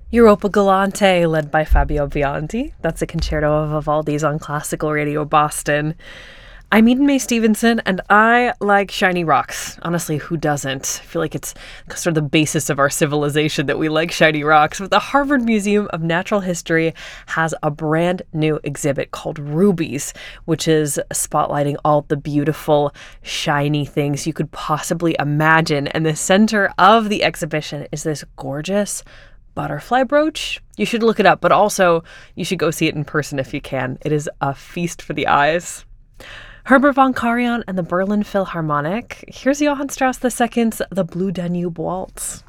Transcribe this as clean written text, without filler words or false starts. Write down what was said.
Europa Galante, led by Fabio Biondi. That's a concerto of Vivaldi's on Classical Radio Boston. I'm Eden Mae Stevenson, and I like shiny rocks. Honestly, who doesn't? I feel like it's sort of the basis of our civilization that we like shiny rocks. But the Harvard Museum of Natural History has a brand new exhibit called Rubies, which is spotlighting all the beautiful, shiny things you could possibly imagine. And the center of the exhibition is this gorgeous butterfly brooch. You should look it up, but also you should go see it in person if you can. It is a feast for the eyes. Herbert von Karajan and the Berlin Philharmonic. Here's Johann Strauss II's The Blue Danube Waltz.